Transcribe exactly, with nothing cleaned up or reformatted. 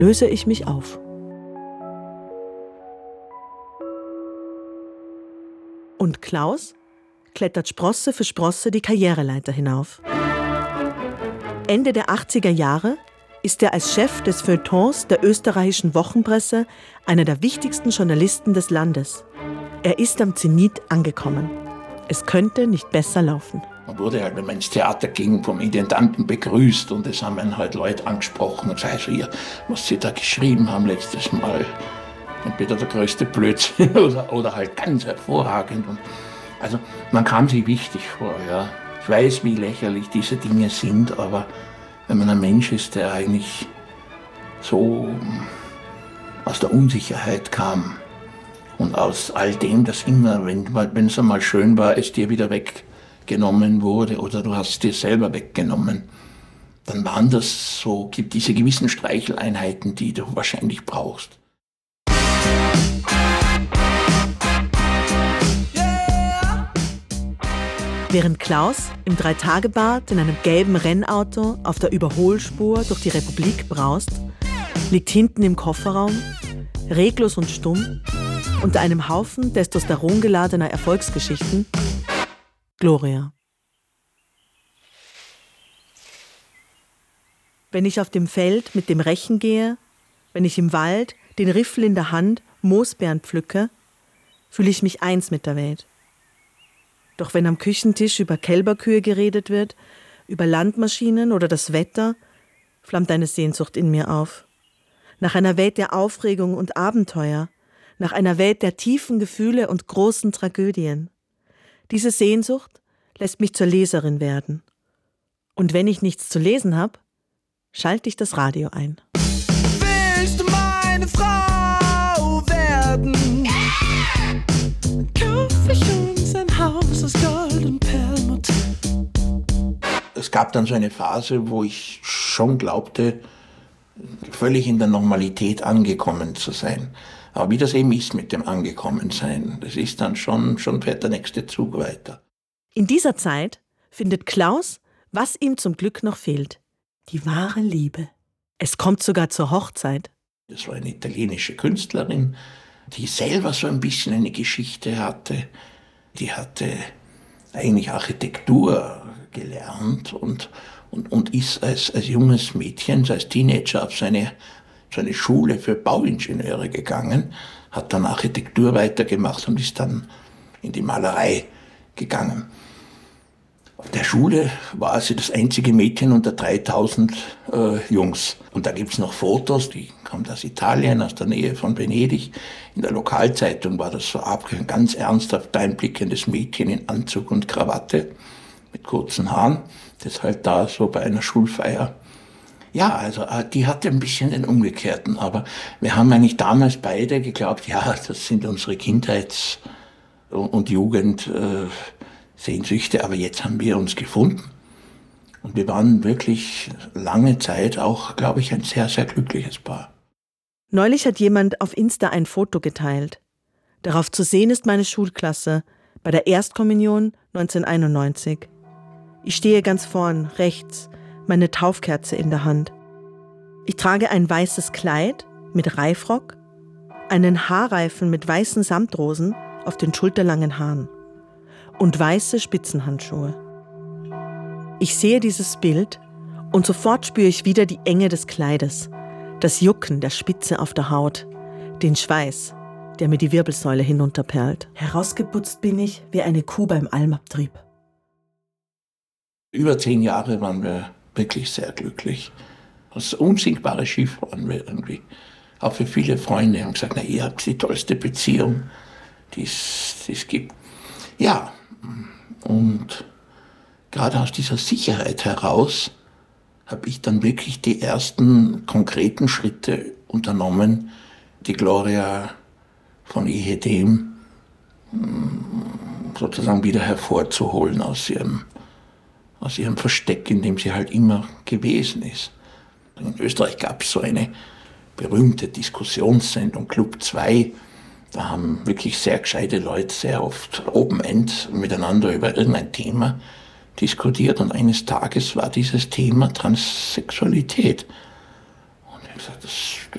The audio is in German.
löse ich mich auf. Und Klaus klettert Sprosse für Sprosse die Karriereleiter hinauf. Ende der achtziger Jahre ist er als Chef des Feuilletons der österreichischen Wochenpresse einer der wichtigsten Journalisten des Landes. Er ist am Zenit angekommen. Es könnte nicht besser laufen. Man wurde halt, wenn man ins Theater ging, vom Intendanten begrüßt und es haben einen halt Leute angesprochen und gesagt, also hier, was sie da geschrieben haben letztes Mal, entweder der größte Blödsinn oder, oder halt ganz hervorragend. Und also man kam sich wichtig vor, ja. Ich weiß, wie lächerlich diese Dinge sind, aber wenn man ein Mensch ist, der eigentlich so aus der Unsicherheit kam und aus all dem, das immer, wenn, wenn es einmal schön war, es dir wieder weggenommen wurde oder du hast es dir selber weggenommen, dann waren das so, gibt diese gewissen Streicheleinheiten, die du wahrscheinlich brauchst. Während Klaus im Drei-Tage-Bad in einem gelben Rennauto auf der Überholspur durch die Republik braust, liegt hinten im Kofferraum, reglos und stumm, unter einem Haufen testosterongeladener Erfolgsgeschichten, Gloria. Wenn ich auf dem Feld mit dem Rechen gehe, wenn ich im Wald den Riffel in der Hand Moosbeeren pflücke, fühle ich mich eins mit der Welt. Doch wenn am Küchentisch über Kälberkühe geredet wird, über Landmaschinen oder das Wetter, flammt eine Sehnsucht in mir auf. Nach einer Welt der Aufregung und Abenteuer, nach einer Welt der tiefen Gefühle und großen Tragödien. Diese Sehnsucht lässt mich zur Leserin werden. Und wenn ich nichts zu lesen habe, schalte ich das Radio ein. Willst du meine Frau werden? Kauf ich uns ein Haus aus Gold und Perlmutt. Es gab dann so eine Phase, wo ich schon glaubte, völlig in der Normalität angekommen zu sein. Aber wie das eben ist mit dem Angekommensein, das ist dann schon, schon fährt der nächste Zug weiter. In dieser Zeit findet Klaus, was ihm zum Glück noch fehlt. Die wahre Liebe. Es kommt sogar zur Hochzeit. Das war eine italienische Künstlerin, die selber so ein bisschen eine Geschichte hatte. Die hatte eigentlich Architektur gelernt und, und, und ist als, als junges Mädchen, als Teenager auf seine, seine Schule für Bauingenieure gegangen, hat dann Architektur weitergemacht und ist dann in die Malerei gegangen. Auf der Schule war sie das einzige Mädchen unter dreitausend äh, Jungs. Und da gibt's noch Fotos, die kommt aus Italien, aus der Nähe von Venedig. In der Lokalzeitung war das so abgehängt, ganz ernsthaft einblickendes Mädchen in Anzug und Krawatte mit kurzen Haaren. Das halt da so bei einer Schulfeier. Ja, also die hatte ein bisschen den Umgekehrten. Aber wir haben eigentlich damals beide geglaubt, ja, das sind unsere Kindheits- und Jugend- äh, Sehnsüchte, aber jetzt haben wir uns gefunden und wir waren wirklich lange Zeit auch, glaube ich, ein sehr, sehr glückliches Paar. Neulich hat jemand auf Insta ein Foto geteilt. Darauf zu sehen ist meine Schulklasse bei der Erstkommunion neunzehnhunderteinundneunzig. Ich stehe ganz vorn, rechts, meine Taufkerze in der Hand. Ich trage ein weißes Kleid mit Reifrock, einen Haarreifen mit weißen Samtrosen auf den schulterlangen Haaren und weiße Spitzenhandschuhe. Ich sehe dieses Bild und sofort spüre ich wieder die Enge des Kleides, das Jucken der Spitze auf der Haut, den Schweiß, der mir die Wirbelsäule hinunterperlt. Herausgeputzt bin ich wie eine Kuh beim Almabtrieb. Über zehn Jahre waren wir wirklich sehr glücklich. Das unsinkbare Schiff waren wir irgendwie. Auch für viele Freunde haben gesagt, na, ihr habt die tollste Beziehung, die es gibt. Ja, und gerade aus dieser Sicherheit heraus habe ich dann wirklich die ersten konkreten Schritte unternommen, die Gloria von ehedem sozusagen wieder hervorzuholen aus ihrem, aus ihrem Versteck, in dem sie halt immer gewesen ist. In Österreich gab es so eine berühmte Diskussionssendung, Club zwei. Da haben wirklich sehr gescheite Leute sehr oft Open-End miteinander über irgendein Thema diskutiert. Und eines Tages war dieses Thema Transsexualität. Und ich habe gesagt, das,